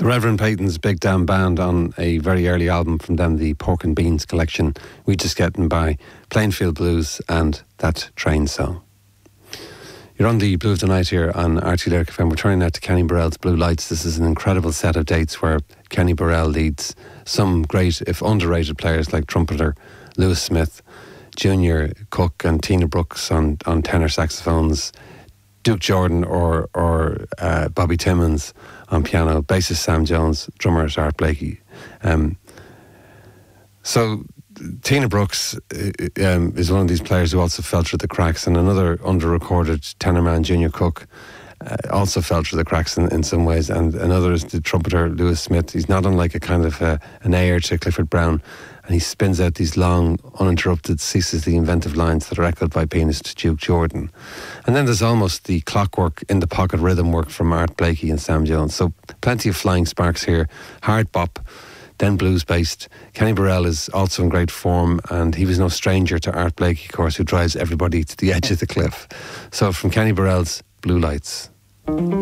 The Reverend Peyton's Big Damn Band on a very early album from them, the Pork and Beans collection. We Just Getting By, Plainfield Blues and That Train Song. You're on the Blue of the Night here on RT Lyric FM. We're turning now to Kenny Burrell's Blue Lights. This is an incredible set of dates where Kenny Burrell leads some great, if underrated, players like trumpeter Lewis Smith, Junior Cook and Tina Brooks on tenor saxophones, Duke Jordan or Bobby Timmons on piano, bassist Sam Jones, drummer Art Blakey. So Tina Brooks is one of these players who also fell through the cracks, and another under-recorded tenor man, Junior Cook, also fell through the cracks in some ways, and another is the trumpeter Lewis Smith. He's not unlike a kind of an heir to Clifford Brown, and he spins out these long, uninterrupted, ceaselessly inventive lines that are echoed by pianist Duke Jordan. And then there's almost the clockwork, in the pocket rhythm work from Art Blakey and Sam Jones. So plenty of flying sparks here. Hard bop, then blues-based. Kenny Burrell is also in great form, and he was no stranger to Art Blakey, of course, who drives everybody to the edge of the cliff. So from Kenny Burrell's Blue Lights.